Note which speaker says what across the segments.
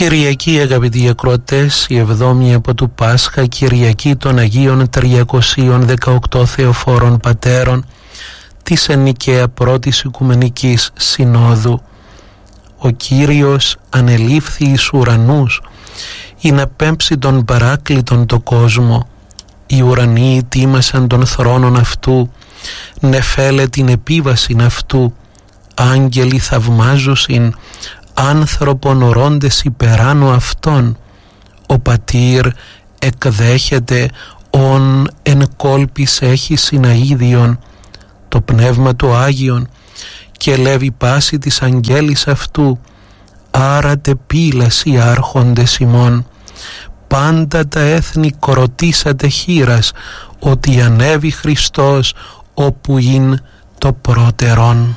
Speaker 1: Κυριακή, αγαπητοί ακροατές, η 7η από του Πάσχα, Κυριακή των Αγίων 318 Θεοφόρων Πατέρων της Ενικαία Πρώτης Οικουμενικής Συνόδου. Ο Κύριος ανελήφθη εις ουρανούς ή να πέμψει τον παράκλητον το κόσμο. Οι ουρανοί ετοίμασαν των θρόνων αυτού, νεφέλε την επίβασιν αυτού. Άγγελοι θαυμάζουσιν, άνθρωπον ορώντες υπεράνω αυτόν. Ο Πατήρ εκδέχεται ον εν κόλπης έχει συναΐδιον. Το Πνεύμα του Άγιον και λέβει πάση της αγγέλης αυτού. Άρατε πύλας οι άρχοντες ημών. Πάντα τα έθνη κορωτήσατε χείρας, ότι ανέβη Χριστός όπου ειν το πρώτερον.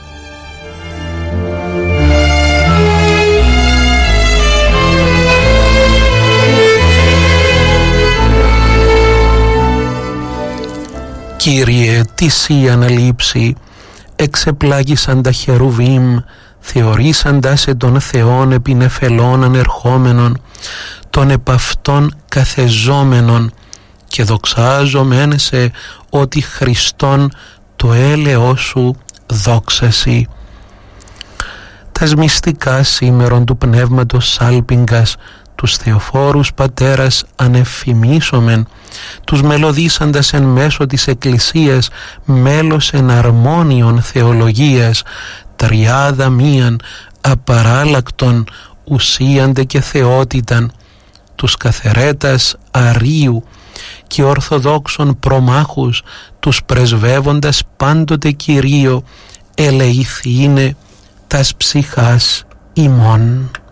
Speaker 1: Κύριε, τι σύ αναλήψει, εξεπλάγησαν τα χερουβίμ, θεωρήσαντας σε τον Θεόν επινεφελών ανερχόμενον, των επαυτών καθεζόμενων, και δοξάζομεν σε ότι Χριστόν το έλεος σου δόξασι. Τας μυστικά σήμερον του Πνεύματος σάλπιγγας, τους Θεοφόρους Πατέρας ανεφημίσομεν, τους μελωδήσαντας εν μέσω της Εκκλησίας μέλος εν αρμόνιον θεολογίας, τριάδα μίαν απαράλλακτον ουσίαντε και θεότηταν, τους καθερέτας αρίου και ορθοδόξων προμάχους, τους πρεσβεύοντας πάντοτε Κυρίω, ελεηθήνε τας ψυχάς ημών.